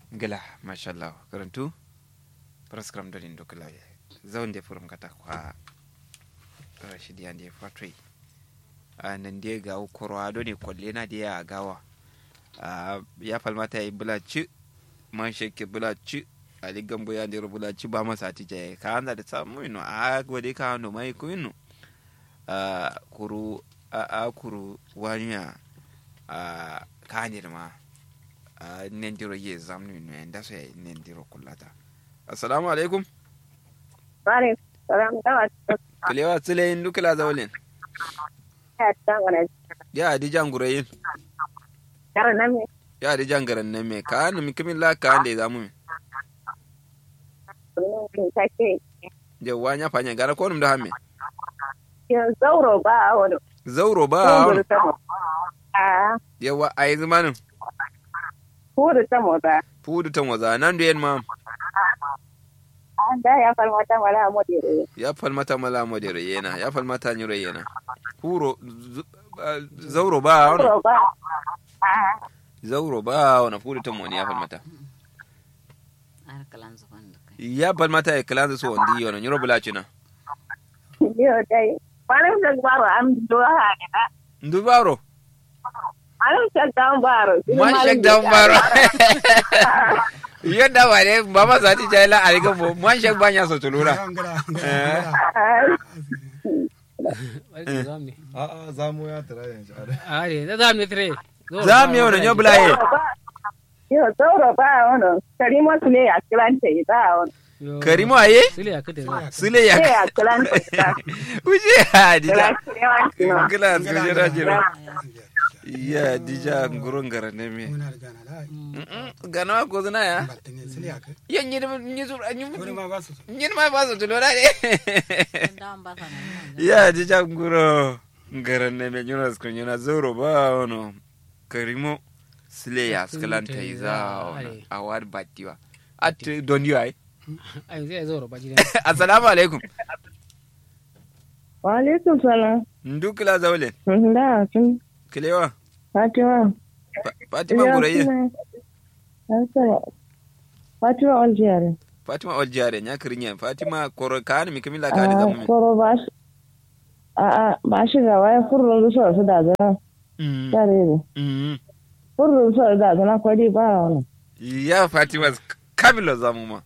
gila mashallah karantu praskram do lindo kala zaunde furum kata kwa rashidi ande fatri nan de ga koro ado ne kolle na de ya gawa ya falmata yi bulaci man sheke bulaci ali gambo ya de bulaci ba masa tije ka anda da samu ino a gode ka no mai ku ino kuru kuru wanya ka ne ma nendiro ye zamnu ino enda so nendiro kullata assalamu alaikum Vale, salam dawa. kalewa tsile indu kala zawlin ya di jangurayin Karena me ya di jangaran ne me ka ni mikimin la ka ande zamu take je wanya fanya gara ko num da hamme ya zauro ba wani. zauro ba Ah, yawa ai zamanin kudu ta mota. fudu tan waza nan da yen ma An da ya falmata wala modere. ya falmata mala modere yana ya falmata nyure yana huro zauro ba wana Zauro ba. Ah, zauro ba wana fudu tan wani ya falmata ya falmata ya kalanza so wandi yana nyuro bulacina yo dai. Paling da baro am do ha ne da. ndubaro Paling da down baro. man shek down baro yadda wale mama sati jaila aliga mo man shek banya so tulura zamu ya tara yanzu are da zamu tare zamu yau nyo bulaye Yo zauro ba wani. Karimo su ne a kilanta ida wani. karimo aye sile ya kade sule ya Ne a kilanta ida. uje ha dija Kila glass gujera jira ya dija ngurun gara ne me muna da gana la gana ko zuna ya battane sile aka ya nyi zu wani ma ba su nyi ma ba su tulora ne ya dija nguro gara ne me nyuna sko nyuna zoro ba ono karimo sule ya skalanta iza awad batiwa at don you ai ai zai zo roba gidan assalamu alaikum Wa alaikum salam. ndukla zawle Da tun kilewa Fatima. fatima guraye Fatima Algeria. fatima oljare nya krinya fatima koro kan mi kamila ka da zamu Koro ba shi. Ba shi ga waya furro su su da zana. Tare ne. Furro su da zana kwadi ba wani. ya fatima kamila zamu ma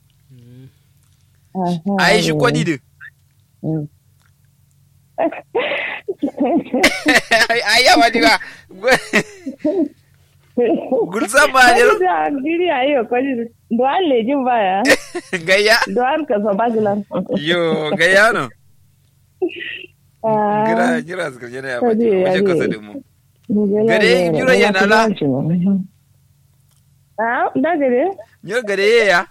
ai shi kwadi de ai ya wadi ba gulsa ba ne Da diri ayo kwadi. Do an lejin baya. gaya Do an ka so bagilan. yo gaya no gira suka jira ya fatima wace kasa din mu Gare jiro yana la. Da gare? nyo gare ya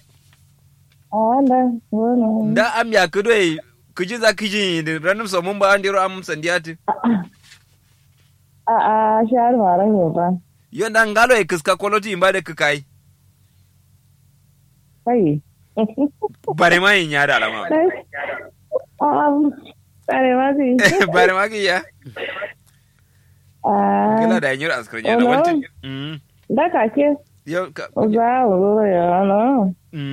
Da. Wani. da am ya kudo yi kuji za kiji da ranum so mun ba an diro am sandiyati Shahar maran yau ba. yo dan galo e kiska koloti imba da kukai Kai. bare ma yin ya da alama Tsare ma zai yi. bare ma ki ya kila da yin askar yana Hello? wanti Da kake. yo ka Za a wuro ya wani.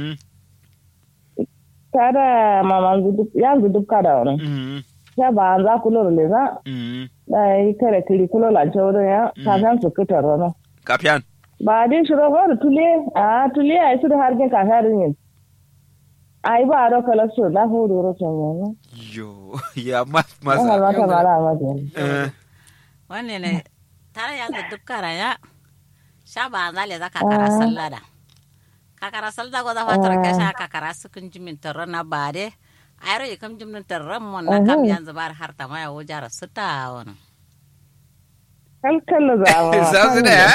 Kada maman yanzu duk kada wani. Ya ba za ku lura le za. Da yi kare kiri kulo lance wurin ya. Kafin su fitar wani. kafian Ba din shi rogo da tule. Tule a yi su da harkin kakarin yin. A yi ba a roka lasso na hudu rokin wani. yo ya Wannan masa mata mara mata. Wanne ne tare yanzu duk karaya sha ba zale za kakara sallada kakara sallada go za fatar ka sha kakara sukun jimin tarra na bare ayro yi kam jimin tarra mon na kam yanzu bar har ta maya wajara suta wona Kalkalla za a sa su da ya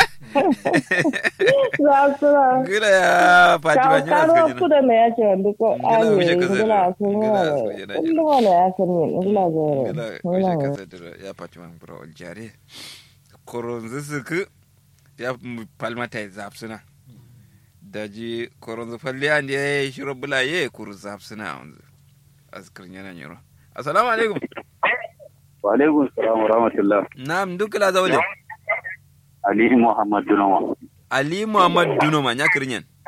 Za su da. gila ya fatima yin askar Karo yana kuda me yake wanda ko Ngila ayi wuce kasa ngila da- sun ngila yi wuce da- kullum wala ya kan yi ngila zai gila wace kasa da ya fatima bura oljare koronzu suku ya palmata ya zapsuna daji koronzu falle an ya yi shiro bula ya kuru zapsuna wanzu askar yana nyoro assalamu alaikum Wa alaikum salam wa rahmatullah. na'am dukla zawle Ali Muhammad Dunoma. ali muhammad dunoma nya kirinyen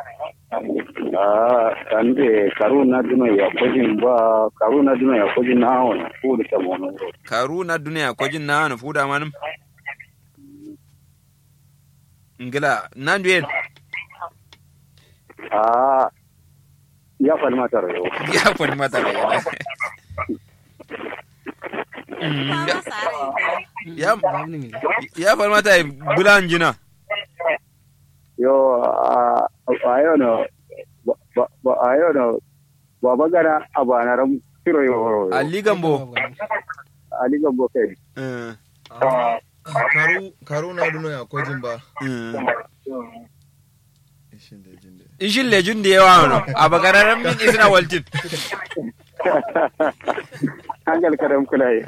Kande karuna duno ya kojin ba karuna duno ya kojin na wani fudu ta mono. Karuna duniya kojin na wani fuda manum. Ngila nan duyen. Ya fal matar yo. Ya fal matar yo. Ya fal matar bulan jina. Yo ayo no ba bagara abana ram tiro yo. Ali Gambo kai. Karuna duno ya kojin ba. Ishin lejun da yawa no a bagararan min isna waltin. Hangal kadam kulai.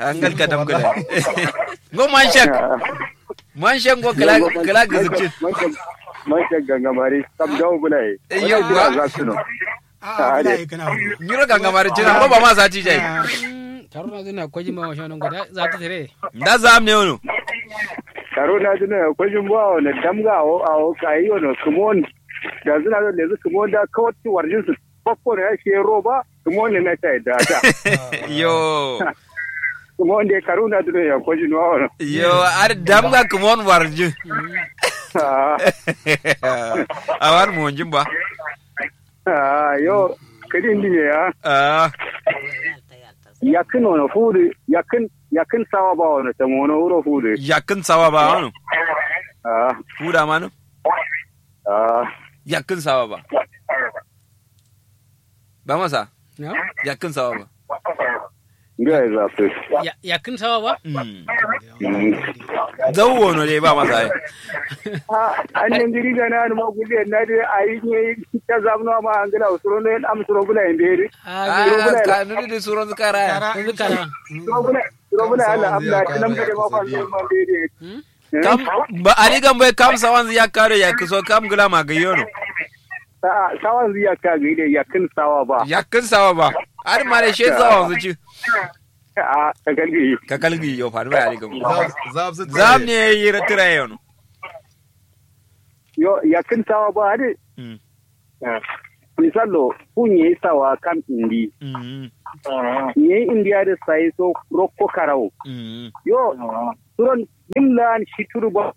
Go man go kala gizukcin. Man gangamari kam dawo kulai. Yo za su no. Nyiro gangamari jina ko ba ma sa ci jai. Karuna duniya kojin ba wa shanon goda za ta tare. Da zam ne wono. Karuna duno ya kojin ba wa damga o kai wono kumon. Da zina da lezu kumon da kawai warjin su bakko ne yake roba kumon ne na tai da ta. Yo. Kumon da karuna duno ya kojin wa. Yo ar damga kumon warjin. Awar monjin ba. Yo kadin ne ya. Yakin wani fudu yakin sawa ba wani ta mono wuro fudu. Yakin sawa ba wani. Fuda manu. Yakin sawa ba. Ba masa? Yakin sawa ba. Ga ya zafi. Yakin sawa ba? Dawo no dai ba masa ai. Annan giri ga na ma gude na dai ayi ne ta zamno ma an gina usuro ne am suro bula indere. Ka nuni da suron zukara. Suro bula Allah abda nan ga ma fa ma dai. Kam ba ari gambe kam sawan ya kare ya kiso kam gula magayo no. Sawan ya ka gide yakin sawa ba. Yakin sawa ba. Ari mare she sawan zuci. Ka kalgi yo faru ya rigam. Zam ne yi ratira yo no. Yo yakin sawa ba ari. Misalo kunye sawa kan indi. Ye India da sai so rokko karau. Yo suron nimlan shituru ba.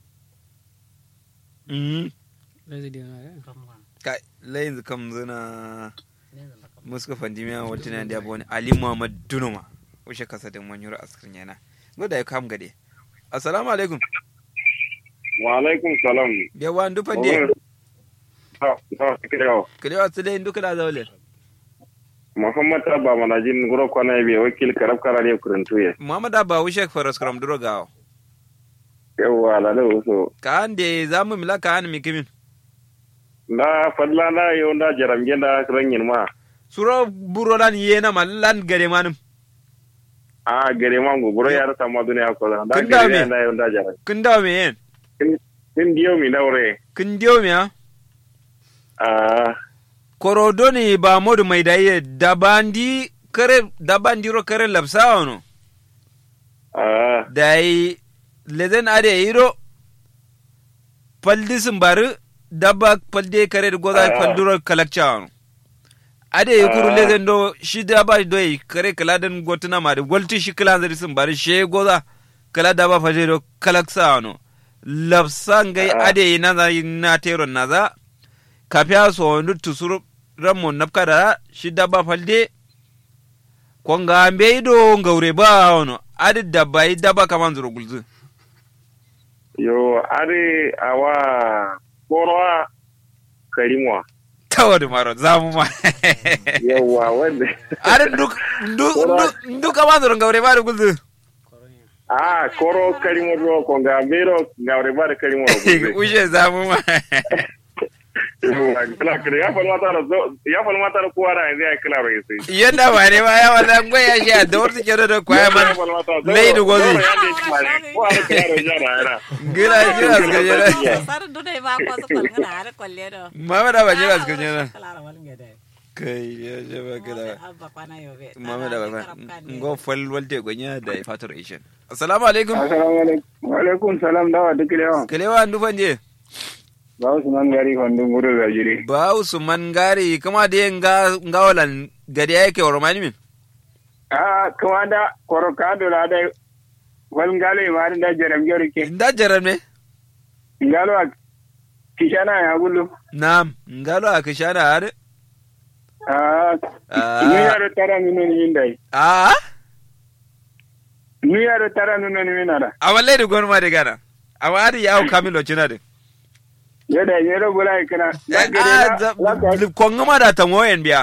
Kai layin kam zuna muska fandimiya wata na da bone Ali Muhammad Dunuma ushe kasa da manyura askrin yana goda ya kam gade. Assalamu alaikum. Wa alaikum salam. Yawa ndu fande. Kirewa tsile ndu kala zawle. Muhammad Abba manajin guro kwana be wakil karab karare kurantuye. Muhammad Abba ushe faras kram duro gawo. Yawa la da so. Ka ande zamu milaka an mikimin. Na fadla na yo na jaramge na ranyin ma. Suro buro lan yena mallan gare manum. Gare mango buro ya rasa ma duniya ko da. Gare na yo na jaram. Kin dawo me yen? Kin diyo mi daure. Kin diyo me ha? Korodoni ba modu mai dai dabandi ro kare lapsa ono. Dai lezen ade iro paldisin bari dabba palde kare da goza palduro kalakcha ade yukuru lezen do shi dabba do kare kaladan gotuna ma da golti shi kala zari sun bari she goza kala dabba faje do kalaksa no lafsan gai ade na teron naza kafiya so ndutu suru ramon napkada shi dabba falde konga ambe do ngaure ba ono ade dabba kaman zuru gulzu yo ade awa korwa karimwa tawadu maro zamu ma yawa wanda ade duk kaman zuru ngaure ba gulzu koro karimwa do konga ambero ngaure ba karimwa gulzu uje zamu ma ya falmata da kowa da yanzu ya kila rai sai yanda ba ne ba ya wala ngwa ya sha da wurti kero da kwaya man lai da gozi gira suka jira sar dudai ba ko su falgana har kwalle do mama da ba jira suka jira kai ya je ba kila mama da ba ngo fal walde gonya da fatur asian assalamu alaikum wa alaikum salam dawa duk lewa kalewa ndu fanje ba Usman gari hondun guru da jire ba Usman gari kuma da yin ga walan gari yake wa romani min kuma da korokado la da wal ngalo ma da jaram jori ke da jaram ne ngalo kishana ya gulu na'am ngalo a kishana har ni yaro tara ni min dai ni yaro tara ni min ara awalle da gonma da gana awari yawo kamilo cinade yada yero gula kana konga ma da tanwoyen biya